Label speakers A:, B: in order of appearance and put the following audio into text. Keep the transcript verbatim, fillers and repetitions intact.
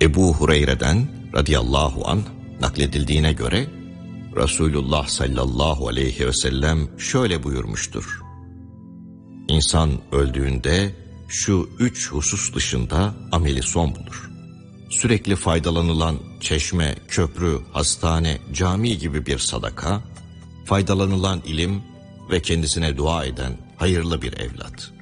A: Ebu Hureyre'den radıyallahu anh nakledildiğine göre Resulullah sallallahu aleyhi ve sellem şöyle buyurmuştur: İnsan öldüğünde şu üç husus dışında ameli son bulur. Sürekli faydalanılan çeşme, köprü, hastane, cami gibi bir sadaka, faydalanılan ilim ve kendisine dua eden hayırlı bir evlat.